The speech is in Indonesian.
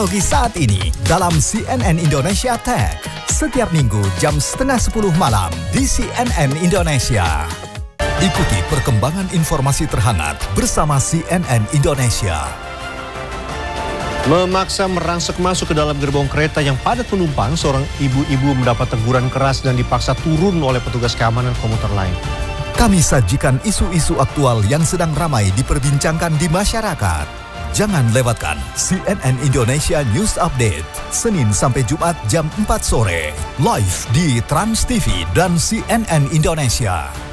Teknologi saat ini dalam CNN Indonesia Tech. Setiap minggu jam 9:30 malam di CNN Indonesia. Ikuti perkembangan informasi terhangat bersama CNN Indonesia. Memaksa merangsek masuk ke dalam gerbong kereta yang padat penumpang, seorang ibu-ibu mendapat teguran keras dan dipaksa turun oleh petugas keamanan komuter lain. Kami sajikan isu-isu aktual yang sedang ramai diperbincangkan di masyarakat. Jangan lewatkan CNN Indonesia News Update, Senin sampai Jumat jam 4 sore, live di Trans TV dan CNN Indonesia.